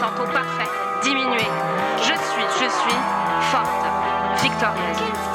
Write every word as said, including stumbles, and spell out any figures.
tantôt parfaite, diminuée. Je suis, je suis forte, victorieuse.